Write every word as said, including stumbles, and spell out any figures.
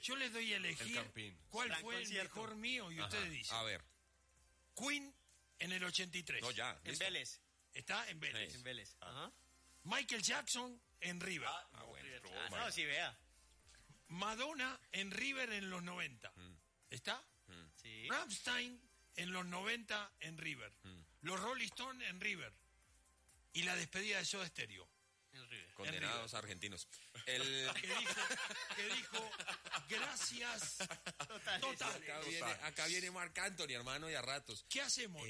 yo les doy a elegir El Campín. cuál Gran fue concierto. el mejor mío y Ajá. ustedes dicen. A ver. Queen en el ochenta y tres. No, ya. En listo. Vélez. Está en Vélez. Sí. En Vélez. Ajá. Michael Jackson en River. Ah, bueno. estuvo Ah, mal. no, sí, vea. Madonna en River en los noventa. Mm. ¿Está? Sí. Rammstein en los noventa en River. Mm. Los Rolling Stones en River. Y la despedida de Soda Stereo. En River. Condenados argentinos. El... Que dijo, que dijo gracias Total. totales. Acá viene, acá viene Marc Anthony, hermano, y a ratos. ¿Qué hacemos?